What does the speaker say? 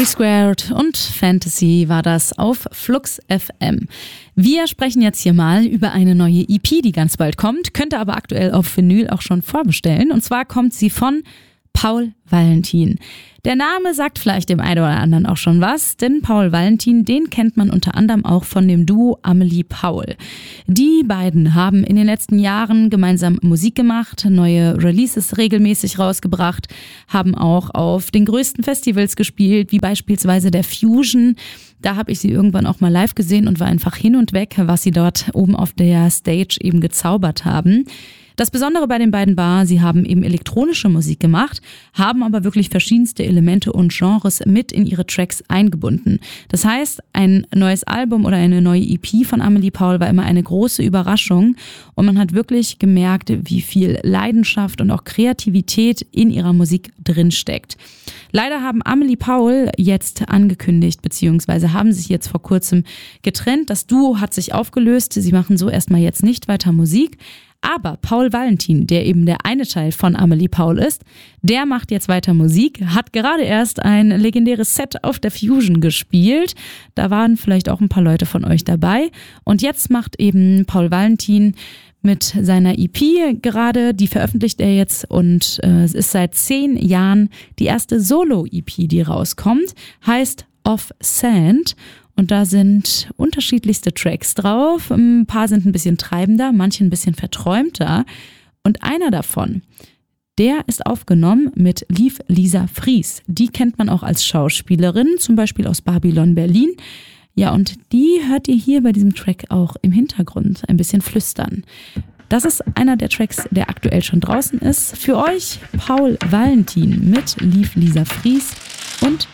Squared und Fantasy war das auf Flux FM. Wir sprechen jetzt hier mal über eine neue EP, die ganz bald kommt, könnt ihr aber aktuell auf Vinyl auch schon vorbestellen. Und zwar kommt sie von Paul Valentin. Der Name sagt vielleicht dem einen oder anderen auch schon was, denn Paul Valentin, den kennt man unter anderem auch von dem Duo Amelie Paul. Die beiden haben in den letzten Jahren gemeinsam Musik gemacht, neue Releases regelmäßig rausgebracht, haben auch auf den größten Festivals gespielt, wie beispielsweise der Fusion. Da habe ich sie irgendwann auch mal live gesehen und war einfach hin und weg, was sie dort oben auf der Stage eben gezaubert haben. Das Besondere bei den beiden war, sie haben eben elektronische Musik gemacht, haben aber wirklich verschiedenste Elemente und Genres mit in ihre Tracks eingebunden. Das heißt, ein neues Album oder eine neue EP von Amelie Paul war immer eine große Überraschung und man hat wirklich gemerkt, wie viel Leidenschaft und auch Kreativität in ihrer Musik drinsteckt. Leider haben Amelie Paul jetzt angekündigt, beziehungsweise haben sich jetzt vor kurzem getrennt. Das Duo hat sich aufgelöst, sie machen so erstmal jetzt nicht weiter Musik. Aber Paul Valentin, der eben der eine Teil von Amelie Paul ist, der macht jetzt weiter Musik, hat gerade erst ein legendäres Set auf der Fusion gespielt. Da waren vielleicht auch ein paar Leute von euch dabei. Und jetzt macht eben Paul Valentin mit seiner EP gerade, die veröffentlicht er jetzt und es ist seit 10 Jahren die erste Solo-EP, die rauskommt, heißt Off Sand. Und da sind unterschiedlichste Tracks drauf. Ein paar sind ein bisschen treibender, manche ein bisschen verträumter. Und einer davon, der ist aufgenommen mit Liv Lisa Fries. Die kennt man auch als Schauspielerin, zum Beispiel aus Babylon Berlin. Ja, und die hört ihr hier bei diesem Track auch im Hintergrund ein bisschen flüstern. Das ist einer der Tracks, der aktuell schon draußen ist. Für euch Paul Valentin mit Liv Lisa Fries und